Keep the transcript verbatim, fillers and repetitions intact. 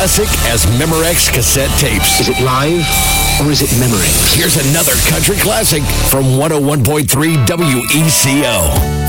classic as Memorex cassette tapes. Is it live or is it Memorex? Here's another country classic from one oh one point three W E C O.